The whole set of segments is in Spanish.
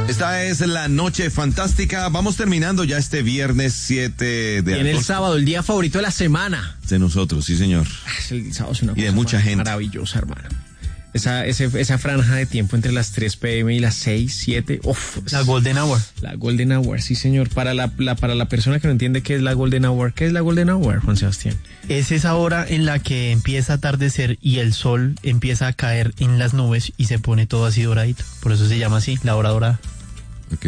Esta es la noche fantástica. Vamos terminando ya este viernes 7 de agosto. Y en el sábado, el día favorito de la semana. De nosotros, sí, señor. El sábado es una Y de cosa mucha gente. maravillosa, hermano. Esa franja de tiempo entre las 3 p.m. y las 6, 7. La Golden Hour. La Golden Hour, sí, señor. Para la persona que no entiende qué es la Golden Hour, ¿qué es la Golden Hour, Juan Sebastián? Es esa hora en la que empieza a atardecer y el sol empieza a caer en las nubes y se pone todo así doradito. Por eso se llama así, la hora dorada. Ok.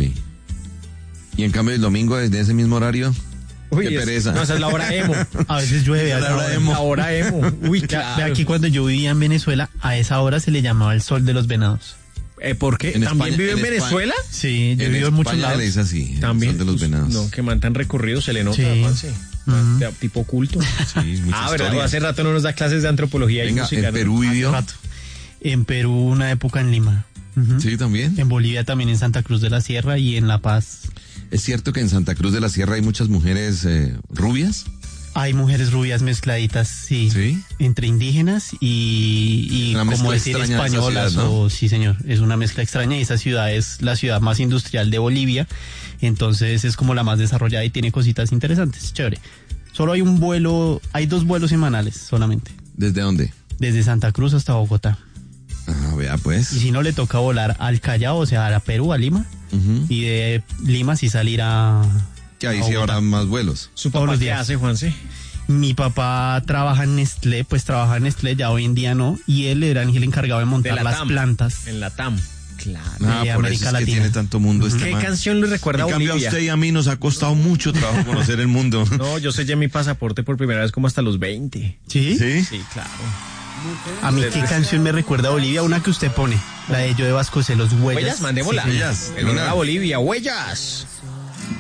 Y en cambio el domingo desde ese mismo horario. Uy, qué pereza. No, esa es la hora emo. A veces llueve. La hora emo. La hora emo. Uy, claro. Ve aquí cuando yo vivía en Venezuela, a esa hora se le llamaba el sol de los venados. ¿Por qué? En ¿También España- vive en en Venezuela? Sí, yo vivo en muchos España lados. es así. También. Son de los venados. No, que man tan recorrido se le nota, Sí. Juanse. Ujú. Tipo culto. Sí, mucha ¿verdad? historia. Hace rato no nos da clases de antropología y Venga, música. en Perú Hace vivió. rato. En Perú una época en Lima. Ujú. Sí, también. En Bolivia también, en Santa Cruz de la Sierra y en La Paz. ¿Es cierto que en Santa Cruz de la Sierra hay muchas mujeres rubias? Hay mujeres rubias mezcladitas, sí. Sí. Entre indígenas y Una como mezcla decir extraña de esa españolas ciudad, ¿no? o sí señor, es una mezcla extraña y esa ciudad es la ciudad más industrial de Bolivia, entonces es como la más desarrollada y tiene cositas interesantes, chévere. Solo hay hay 2 vuelos semanales solamente, ¿Desde dónde? desde Santa Cruz hasta Bogotá. Ah, vea pues. Y si no le toca volar al Callao, o sea, a Perú, a Lima, Ujú. y de Lima sí salir a... Que ahí a sí Bogotá. habrá más vuelos. ¿Su todos papá los qué días. hace, Juanse? Mi papá trabaja en Nestlé, ya hoy en día no, y él era el encargado de montar la las TAM. plantas. En la TAM. Claro. Ah, de por América eso es que Latina. tiene tanto mundo este ¿Qué man. canción le recuerda En a cambio a Bolivia? usted y a mí nos ha costado mucho trabajo conocer el mundo. No, yo sellé mi pasaporte por primera vez como hasta los 20. ¿Sí? ¿Sí? Sí, claro. A mí, ¿qué canción me recuerda a Bolivia? Una que usted pone, la de Joe Vasconcelos, Huellas. Huellas, mandémosla. Sí, Huellas. En honor a Bolivia, huellas.